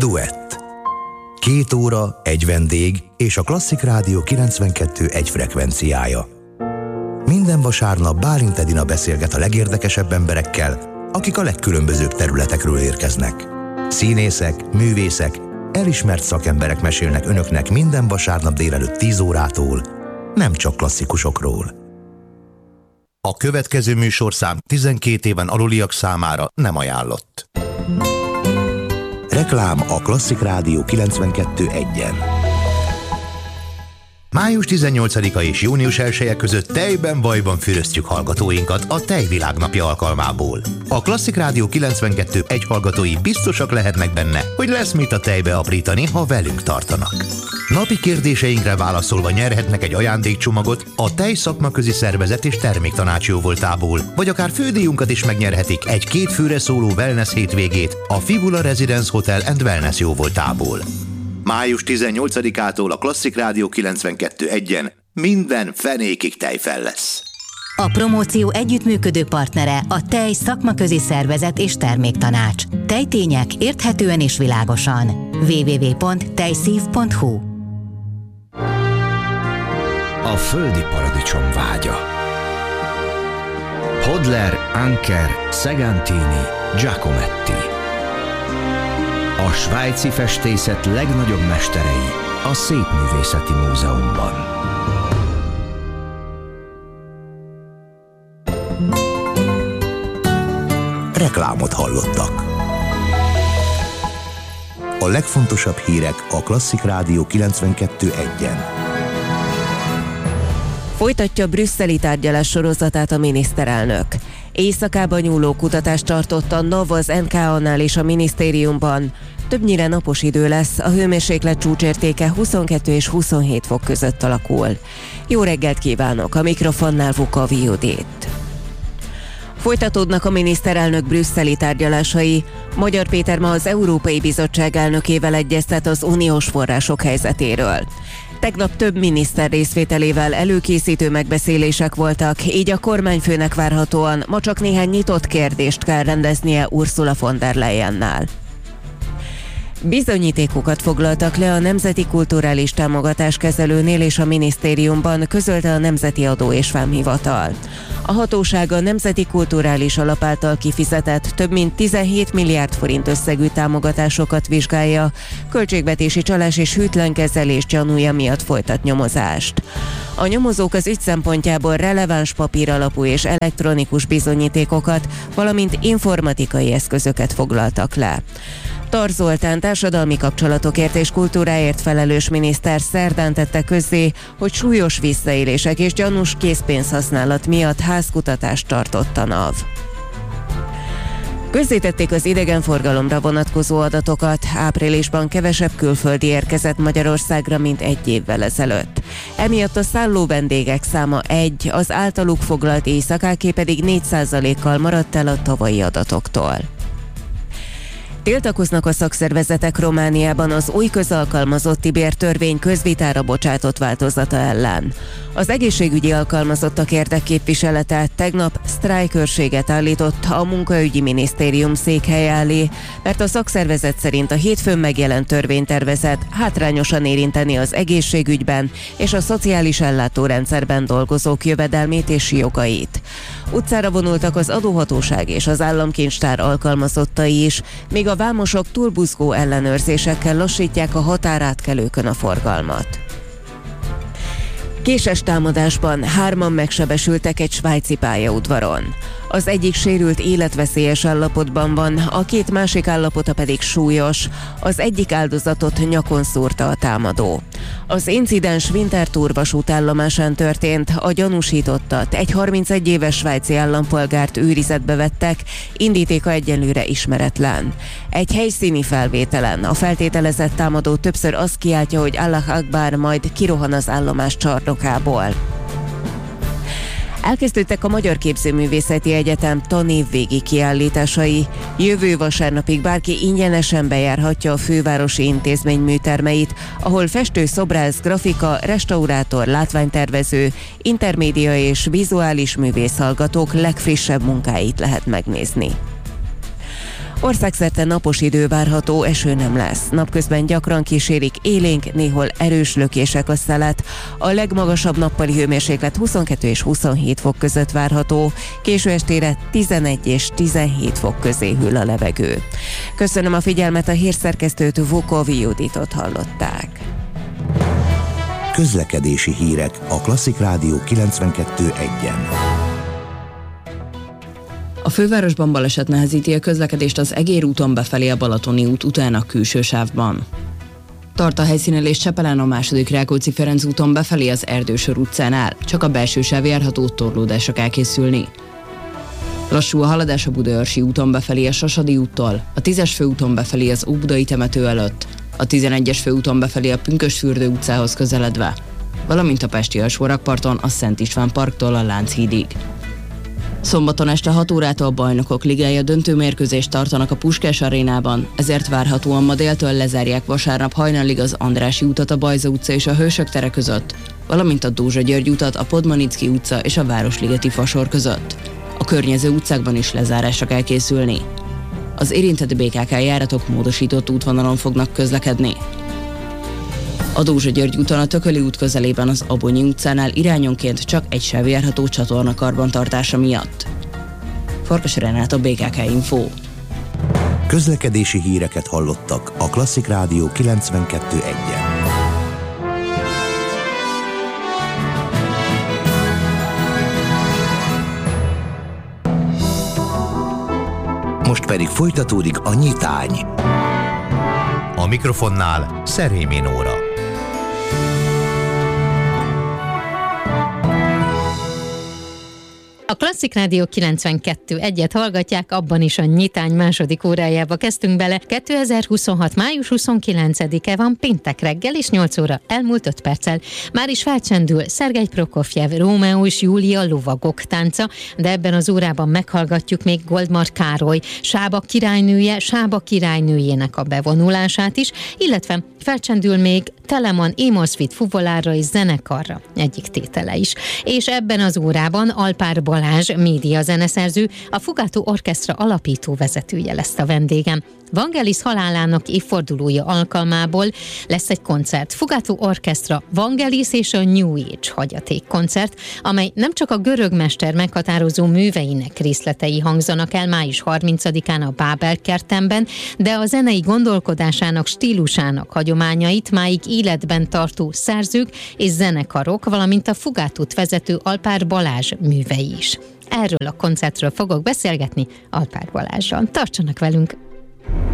Duett. 2 óra, egy vendég és a Klasszik Rádió 92.1 frekvenciája. Minden vasárnap Bálint Edina beszélget a legérdekesebb emberekkel, akik a legkülönbözőbb területekről érkeznek. Színészek, művészek, elismert szakemberek mesélnek önöknek minden vasárnap délelőtt 10 órától, nem csak klasszikusokról. A következő műsorszám 12 éven aluliak számára nem ajánlott. Reklám a Klasszik Rádió 92.1-en. Május 18-a és június 1-e között tejben vajban füröztjük hallgatóinkat a Tejvilágnapja alkalmából. A Klasszik Rádió 92.1 hallgatói biztosak lehetnek benne, hogy lesz mit a tejbe aprítani, ha velünk tartanak. Napi kérdéseinkre válaszolva nyerhetnek egy ajándékcsomagot a Tej Szakmaközi Szervezet és Terméktanács jóvoltából, vagy akár fődíjunkat is megnyerhetik egy 2 főre szóló wellness hétvégét a Fibula Residence Hotel and Wellness jóvoltából. Május 18-ától a Klasszik Rádió 92.1-en minden fenékig tejfel lesz. A promóció együttműködő partnere a Tej Szakmaközi Szervezet és Terméktanács. Tejtények érthetően és világosan. www.tejszív.hu. A földi paradicsom vágya. Hodler, Anker, Segantini, Giacometti. A svájci festészet legnagyobb mesterei a Szépművészeti Múzeumban. Reklámot hallottak. A legfontosabb hírek a Klasszik Rádió 92.1-en. Folytatja brüsszeli tárgyalás sorozatát a miniszterelnök. Éjszakában nyúló kutatást tartott a NAV az NKA-nál és a minisztériumban. Többnyire napos idő lesz, a hőmérséklet csúcsértéke 22 és 27 fok között alakul. Jó reggelt kívánok, a mikrofonnál Vukavi Judit. Folytatódnak a miniszterelnök brüsszeli tárgyalásai. Magyar Péter ma az Európai Bizottság elnökével egyeztet az uniós források helyzetéről. Tegnap több miniszter részvételével előkészítő megbeszélések voltak, így a kormányfőnek várhatóan ma csak néhány nyitott kérdést kell rendeznie Ursula von der Leyennel. Bizonyítékokat foglaltak le a Nemzeti Kulturális Támogatáskezelőnél és a minisztériumban, közölte a Nemzeti Adó és Vámhivatal. A hatóság a Nemzeti Kulturális Alap által kifizetett több mint 17 milliárd forint összegű támogatásokat vizsgálja, költségvetési csalás és hűtlen kezelés gyanúja miatt folytat nyomozást. A nyomozók az ügy szempontjából releváns papíralapú és elektronikus bizonyítékokat, valamint informatikai eszközöket foglaltak le. Tar Zoltán társadalmi kapcsolatokért és kultúráért felelős miniszter szerdán tette közzé, hogy súlyos visszaélések és gyanús készpénzhasználat miatt házkutatást tartott a NAV. Közzétették az idegenforgalomra vonatkozó adatokat, áprilisban kevesebb külföldi érkezett Magyarországra, mint egy évvel ezelőtt. Emiatt a szálló vendégek száma 1, az általuk foglalt éjszakáké pedig 4%-kal maradt el a tavalyi adatoktól. Tiltakoznak a szakszervezetek Romániában az új közalkalmazotti bértörvény közvitára bocsátott változata ellen. Az egészségügyi alkalmazottak érdekképviselete tegnap sztrájkőrséget állított a munkaügyi minisztérium székhelye elé, mert a szakszervezet szerint a hétfőn megjelent törvénytervezet hátrányosan érinteni az egészségügyben és a szociális ellátórendszerben dolgozók jövedelmét és jogait. Utcára vonultak az adóhatóság és az államkincstár alkalmazottai is, míg a vámosok túlbuzgó ellenőrzésekkel lassítják a határátkelőkön a forgalmat. Késes támadásban 3-an megsebesültek egy svájci pályaudvaron. Az egyik sérült életveszélyes állapotban van, a 2 másik állapota pedig súlyos. Az egyik áldozatot nyakon szúrta a támadó. Az incidens Winterthur vasútállomásán történt, a gyanúsítottat, egy 31 éves svájci állampolgárt őrizetbe vettek, indítéka egyelőre ismeretlen. Egy helyszíni felvételen a feltételezett támadó többször azt kiáltja, hogy Allah Akbar, majd kirohan az állomás csarnokából. Elkezdődtek a Magyar Képzőművészeti Egyetem tanévvégi kiállításai. Jövő vasárnapig bárki ingyenesen bejárhatja a fővárosi intézmény műtermeit, ahol festő, szobrász, grafika, restaurátor, látványtervező, intermédia és vizuális művész hallgatók legfrissebb munkáit lehet megnézni. Országszerte napos idő várható, eső nem lesz. Napközben gyakran kísérik élénk, néhol erős lökések a szelet. A legmagasabb nappali hőmérséklet 22 és 27 fok között várható. Késő estére 11 és 17 fok közé hűl a levegő. Köszönöm a figyelmet, a hírszerkesztőt, Vukovi Juditot hallották. Közlekedési hírek a Klasszik Rádió 92.1-en. A fővárosban baleset nehezíti a közlekedést az Egér úton befelé a Balatoni út után a külső sávban. Tart a helyszínelés Csepelen a II. Rákóczi-Ferenc úton befelé az Erdősor utcánál, csak a belső sáv járható, torlódásra kell készülni. Lassú a haladás a Budaörsi úton befelé a Sasadi úttól, a 10-es főúton befelé az Óbudai temető előtt, a 11-es főúton befelé a Pünkösdfürdő utcához közeledve, valamint a pesti alsórakparton a Szent István parktól a Lánchídig. Szombaton este 6 órától Bajnokok Ligája döntőmérkőzést tartanak a Puskás arénában, ezért várhatóan ma déltől lezárják vasárnap hajnalig az Andrássy utat a Bajza utca és a Hősök tere között, valamint a Dózsa György utat a Podmanicki utca és a Városligeti Fasor között. A környező utcákban is lezárásra kell készülni. Az érintett BKK járatok módosított útvonalon fognak közlekedni. A Dózsa György úton a Tököli út közelében az Abonyi utcánál irányonként csak egy sáv járható csatorna karbantartása miatt. Farkas Renát, BKK Info. Közlekedési híreket hallottak a Klasszik Rádió 92.1-en. Most pedig folytatódik a nyitány. A mikrofonnál Szerémi Nóra. A Klasszik Rádió 92.1-et hallgatják, abban is a nyitány második órájába kezdtünk bele. 2026. május 29-e van, péntek reggel, és 8 óra elmúlt 5 perccel. Már is felcsendül Szergej Prokofjev, Rómeó és Júlia lovagok tánca, de ebben az órában meghallgatjuk még Goldmar Károly, Sába királynőjének a bevonulását is, illetve felcsendül még Telemann Émoszfit fuvolára és zenekarra egyik tétele is. És ebben az órában Alpár Balázs, média zeneszerző, a Fugato Orchestra alapító vezetője lesz a vendégem. Vangelis halálának évfordulója alkalmából lesz egy koncert. Fugato Orchestra, Vangelis és a New Age hagyatékkoncert, amely nem csak a görög mester meghatározó műveinek részletei hangzanak el május 30-án a Bábel kertemben, de a zenei gondolkodásának, stílusának hagyományait máig életben tartó szerzők és zenekarok, valamint a Fugatót vezető Alpár Balázs művei is. Erről a koncertről fogok beszélgetni Alpár Balázsral. Tartsanak velünk!